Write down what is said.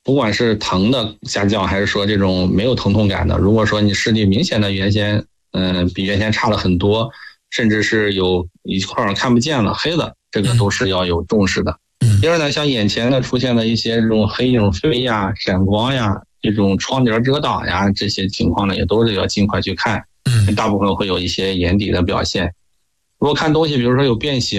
不管是疼的下降，还是说这种没有疼痛感的，如果说你视力明显的原先比原先差了很多，甚至是有一块看不见了黑的，这个都是要有重视的。第二呢，像眼前的出现的一些这种黑影飞呀、闪光呀、这种窗帘遮挡呀，这些情况呢，也都是要尽快去看。大部分会有一些眼底的表现。如果看东西，比如说有变形